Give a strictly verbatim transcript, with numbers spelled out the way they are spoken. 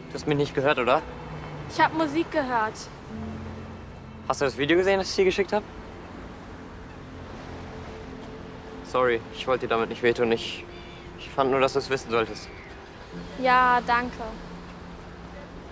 Du hast mich nicht gehört, oder? Ich habe Musik gehört. Hast du das Video gesehen, das ich dir geschickt habe? Sorry, ich wollte dir damit nicht wehtun. Ich, ich fand nur, dass du es wissen solltest. Ja, danke.